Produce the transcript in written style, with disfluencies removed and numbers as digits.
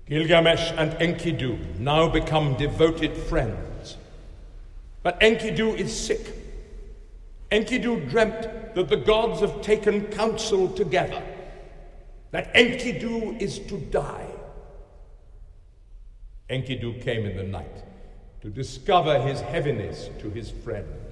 Gilgamesh and Enkidu now become devoted friends. But Enkidu is sick. Enkidu dreamt that the gods have taken counsel together, that Enkidu is to die. Enkidu came in the night to discover his heaviness to his friend.